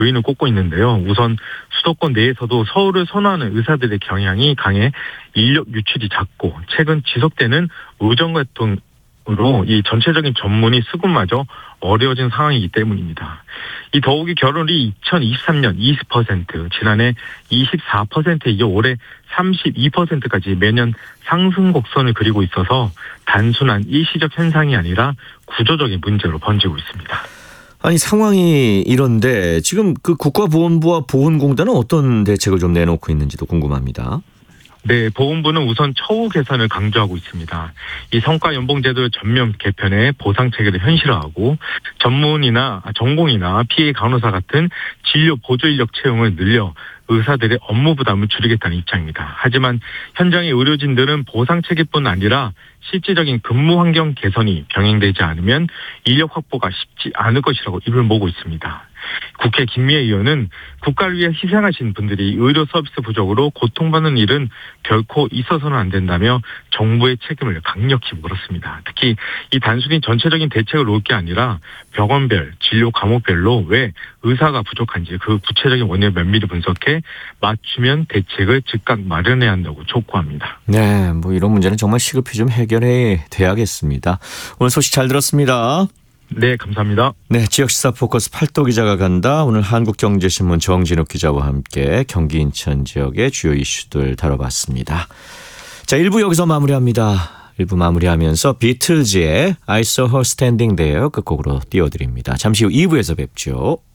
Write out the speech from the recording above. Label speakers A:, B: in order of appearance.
A: 요인을 꼽고 있는데요. 우선 수도권 내에서도 서울을 선호하는 의사들의 경향이 강해 인력 유출이 잦고 최근 지속되는 의정활동으로 이 전체적인 전문의 수급마저 어려워진 상황이기 때문입니다. 이 더욱이 결혼이 2023년 20%, 지난해 24%에 이어 올해 32%까지 매년 상승 곡선을 그리고 있어서 단순한 일시적 현상이 아니라 구조적인 문제로 번지고 있습니다.
B: 아니 상황이 이런데 지금 그 국가보훈부와 보훈공단은 어떤 대책을 좀 내놓고 있는지도 궁금합니다.
A: 네, 보훈부는 우선 처우 개선을 강조하고 있습니다. 이 성과연봉제도 전면 개편에 보상 체계를 현실화하고 전공이나 피해 간호사 같은 진료 보조 인력 채용을 늘려 의사들의 업무 부담을 줄이겠다는 입장입니다. 하지만 현장의 의료진들은 보상 체계뿐 아니라 실질적인 근무 환경 개선이 병행되지 않으면 인력 확보가 쉽지 않을 것이라고 입을 모으고 있습니다. 국회 김미애 의원은 국가를 위해 희생하신 분들이 의료 서비스 부족으로 고통받는 일은 결코 있어서는 안 된다며 정부의 책임을 강력히 물었습니다. 특히 이 단순히 전체적인 대책을 놓을 게 아니라 병원별, 진료 과목별로 왜 의사가 부족한지 그 구체적인 원인을 면밀히 분석해 맞춤형 대책을 즉각 마련해야 한다고 촉구합니다.
B: 네, 뭐 이런 문제는 정말 시급히 좀 해결해 돼야겠습니다. 오늘 소식 잘 들었습니다.
A: 네, 감사합니다.
B: 네, 지역시사 포커스 팔도 기자가 간다. 오늘 한국경제신문 정진욱 기자와 함께 경기 인천 지역의 주요 이슈들 다뤄봤습니다. 자, 1부 여기서 마무리합니다. 1부 마무리하면서 비틀즈의 I Saw Her Standing There 끝곡으로 띄워드립니다. 잠시 후 2부에서 뵙죠.